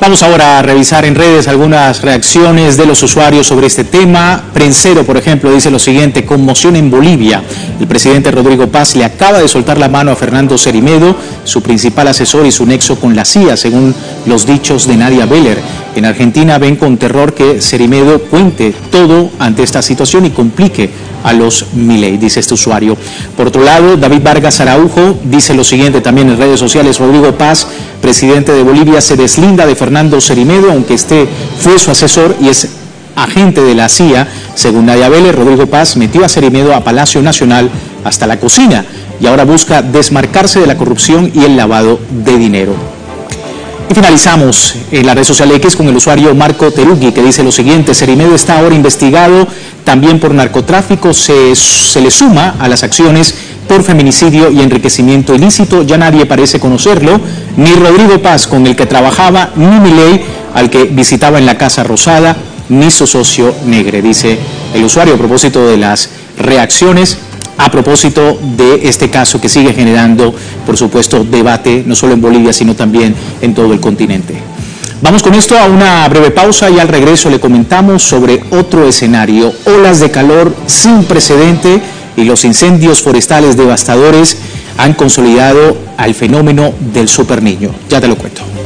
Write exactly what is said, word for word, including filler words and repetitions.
Vamos ahora a revisar en redes algunas reacciones de los usuarios sobre este tema. Prensero, por ejemplo, dice lo siguiente: conmoción en Bolivia. El presidente Rodrigo Paz le acaba de soltar la mano a Fernando Cerimedo, su principal asesor y su nexo con la C I A, según los dichos de Nadia Beller. En Argentina ven con terror que Cerimedo cuente todo ante esta situación y complique a los Milei, dice este usuario. Por otro lado, David Vargas Araujo dice lo siguiente también en redes sociales: Rodrigo Paz, presidente de Bolivia, se deslinda de Fernando Cerimedo, aunque este fue su asesor y es agente de la C I A. Según Nadia Beller, Rodrigo Paz metió a Cerimedo a Palacio Nacional hasta la cocina y ahora busca desmarcarse de la corrupción y el lavado de dinero. Y finalizamos en la red social X con el usuario Marco Terugui, que dice lo siguiente: Cerimedo está ahora investigado también por narcotráfico, se, se le suma a las acciones por feminicidio y enriquecimiento ilícito. Ya nadie parece conocerlo, ni Rodrigo Paz, con el que trabajaba, ni Milei, al que visitaba en la Casa Rosada, ni su socio Negre, dice el usuario a propósito de las reacciones, a propósito de este caso que sigue generando, por supuesto, debate, no solo en Bolivia, sino también en todo el continente. Vamos con esto a una breve pausa y al regreso le comentamos sobre otro escenario: olas de calor sin precedente y los incendios forestales devastadores han consolidado al fenómeno del superniño. Ya te lo cuento.